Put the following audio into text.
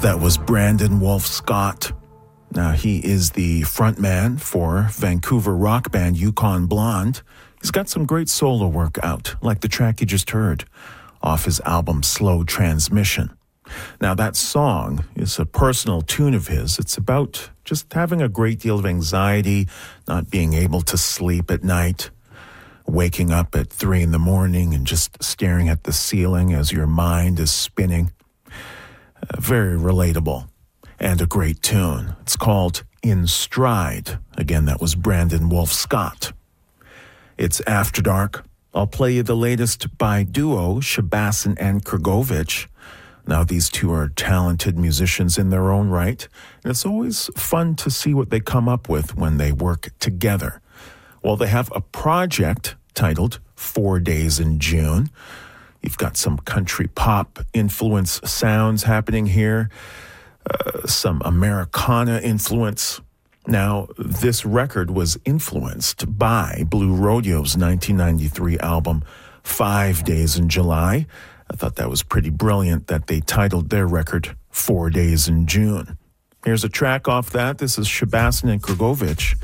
That was Brandon Wolf Scott. Now, he is the frontman for Vancouver rock band Yukon Blonde. He's got some great solo work out, like the track you just heard off his album Slow Transmission. Now, that song is a personal tune of his. It's about just having a great deal of anxiety, not being able to sleep at night, waking up at 3 a.m. and just staring at the ceiling as your mind is spinning. Very relatable and a great tune. It's called In Stride. Again, that was Brandon Wolf Scott. It's After Dark. I'll play you the latest by duo Shabassan and Krgovich. Now, these two are talented musicians in their own right, and it's always fun to see what they come up with when they work together. Well, they have a project titled 4 Days in June. You've got some country pop influence sounds happening here, some Americana influence. Now, this record was influenced by Blue Rodeo's 1993 album 5 Days in July. I thought that was pretty brilliant that they titled their record 4 Days in June. Here's a track off that. This is Shabassan and Krgovich.